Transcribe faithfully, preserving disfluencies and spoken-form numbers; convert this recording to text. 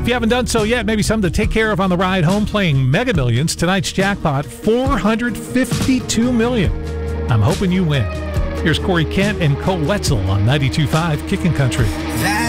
If you haven't done so yet, maybe something to take care of on the ride home playing Mega Millions. Tonight's jackpot, four hundred fifty-two million dollars. I'm hoping you win. Here's Corey Kent and Cole Wetzel on ninety-two point five Kickin' Country.